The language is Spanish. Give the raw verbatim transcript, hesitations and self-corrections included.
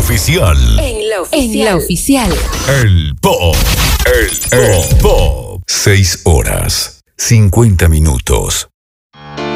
oficial. En la oficial. En la oficial. El Pop. El, el Pop. Seis horas, cincuenta minutos.